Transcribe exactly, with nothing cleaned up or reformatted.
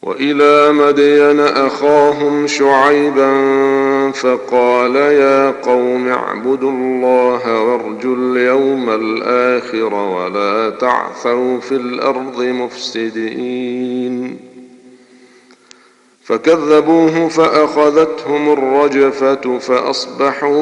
وإلى مدين أخاهم شعيبا فقال يا قوم اعبدوا الله وارجوا اليوم الآخر ولا تعثوا في الأرض مفسدين. فكذبوه فأخذتهم الرجفة فأصبحوا